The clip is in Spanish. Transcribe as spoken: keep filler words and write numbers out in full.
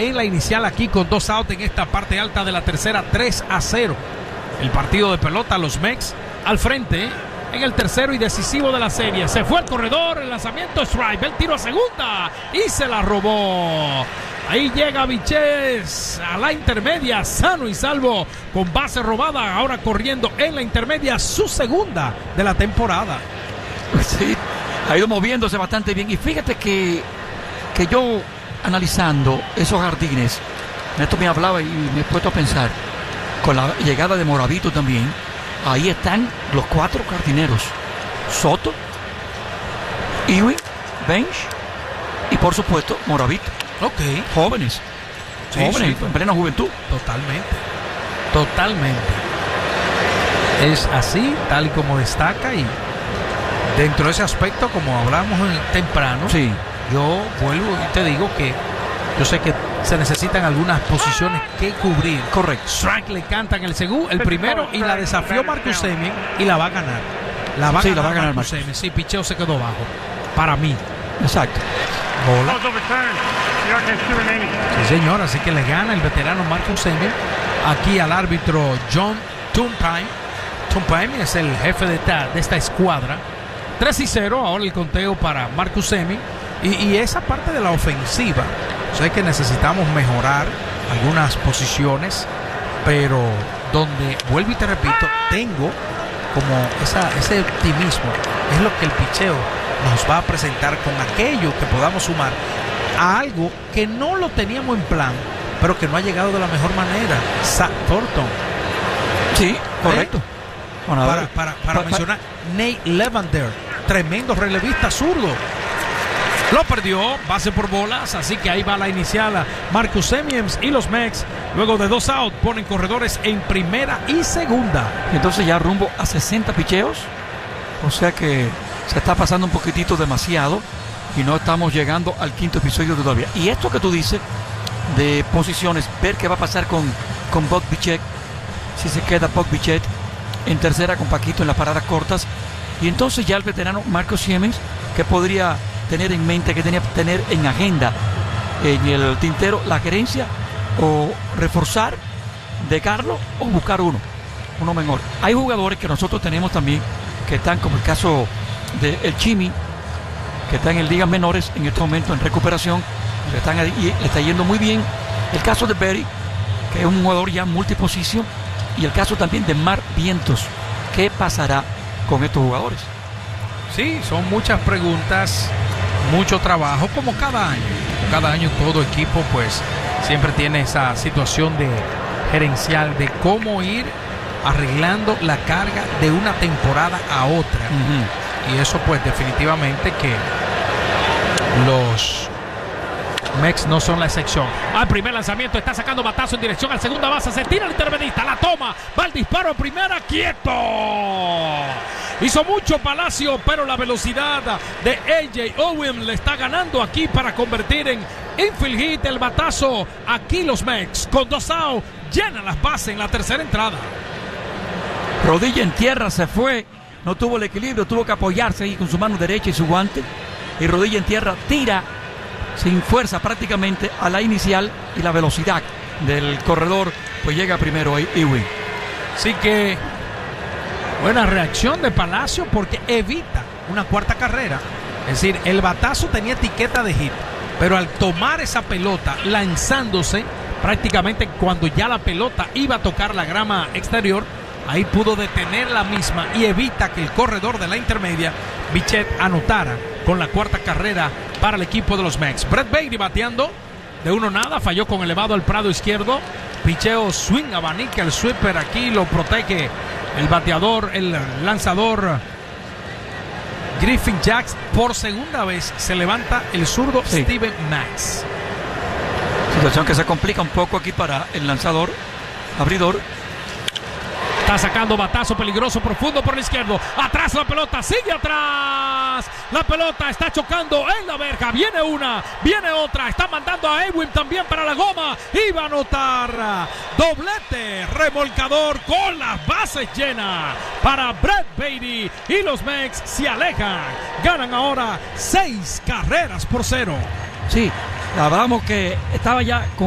en la inicial aquí con dos outs en esta parte alta de la tercera, tres a cero. El partido de pelota, los Mex al frente en el tercero y decisivo de la serie. Se fue el corredor, el lanzamiento strike, el tiro a segunda y se la robó. Ahí llega Víchez a la intermedia, sano y salvo, con base robada, ahora corriendo en la intermedia, su segunda de la temporada. Sí, ha ido moviéndose bastante bien. Y fíjate que, que yo, analizando esos jardines, esto me hablaba y me he puesto a pensar, con la llegada de Moravito también, ahí están los cuatro jardineros: Soto, Ewing, Bench y por supuesto Moravito. Ok. Jóvenes. Sí, jóvenes, sí, en plena juventud. Totalmente. Totalmente. Es así, tal y como destaca, y dentro de ese aspecto, como hablamos temprano, sí, yo vuelvo y te digo que yo sé que se necesitan algunas posiciones que cubrir. Correcto. Strike le cantan el segundo, el primero, y la desafió Marcus Semien y la va a ganar. La va a sí, ganar, la va a ganar Marcus Semien. Sí, picheo se quedó bajo. Para mí. Exacto. Bola. Sí, señor, así que le gana el veterano Marcus Semien aquí al árbitro John Tumpheim. Tumpheim es el jefe de esta, de esta escuadra. tres y cero, ahora el conteo para Marcus Semien. Y, y esa parte de la ofensiva, sé que necesitamos mejorar algunas posiciones, pero donde, vuelvo y te repito, tengo como esa, ese optimismo, es lo que el picheo nos va a presentar con aquello que podamos sumar a algo que no lo teníamos en plan, pero que no ha llegado de la mejor manera. Zach Thornton. Sí, correcto. ¿Eh? Bueno, para, para, para pa, mencionar, pa, Nate Levander, tremendo relevista zurdo. Lo perdió, base por bolas, así que ahí va la inicial. Marcus Semien y los Mex, luego de dos outs, ponen corredores en primera y segunda. Entonces ya rumbo a sesenta picheos, o sea que se está pasando un poquitito demasiado y no estamos llegando al quinto episodio todavía. Y esto que tú dices de posiciones, ver qué va a pasar con, con Buck Bichette, si se queda Buck Bichette en tercera con Paquito en las paradas cortas, y entonces ya el veterano Marcus Semien, que podría tener en mente, que tenía que tener en agenda, en el tintero, la gerencia, o reforzar, dejarlo o buscar uno, uno mejor. Hay jugadores que nosotros tenemos también que están, como el caso de el Chimi, que está en ligas menores en este momento en recuperación, le, están, le está yendo muy bien. El caso de Berry, que es un jugador ya multiposición, y el caso también de Mar Vientos. ¿Qué pasará con estos jugadores? Sí, son muchas preguntas, mucho trabajo, como cada año. Cada año todo equipo pues siempre tiene esa situación de gerencial de cómo ir arreglando la carga de una temporada a otra. Uh-huh. Y eso pues definitivamente que los Mex no son la excepción. Al primer lanzamiento está sacando batazo en dirección al segunda base, se tira el intermedista, la toma, va el disparo a primera, quieto. Hizo mucho Palacio, pero la velocidad de A J Owen le está ganando aquí para convertir en infield hit el batazo. Aquí los Mex con dos outs llenan las bases en la tercera entrada. Rodilla en tierra, se fue, no tuvo el equilibrio, tuvo que apoyarse ahí con su mano derecha y su guante, y rodilla en tierra tira sin fuerza prácticamente a la inicial, y la velocidad del corredor pues llega primero a Ewing. Así que buena reacción de Palacio porque evita una cuarta carrera. Es decir, el batazo tenía etiqueta de hit, pero al tomar esa pelota lanzándose prácticamente cuando ya la pelota iba a tocar la grama exterior, ahí pudo detener la misma y evita que el corredor de la intermedia, Bichette, anotara con la cuarta carrera para el equipo de los Mex. Brett Baty bateando de uno nada, falló con elevado al prado izquierdo. Picheo swing, abanica el sweeper, aquí lo protege el bateador, el lanzador Griffin Jax. Por segunda vez se levanta el zurdo sí. Steven Matz. Situación que se complica un poco aquí para el lanzador abridor. Está sacando batazo peligroso profundo por el izquierdo. Atrás la pelota, sigue atrás. La pelota está chocando en la verja. Viene una, viene otra. Está mandando a Ewing también para la goma. Y va a anotar doblete remolcador con las bases llenas para Brett Baty. Y los Mex se alejan. Ganan ahora seis carreras por cero. Sí, hablábamos que estaba ya con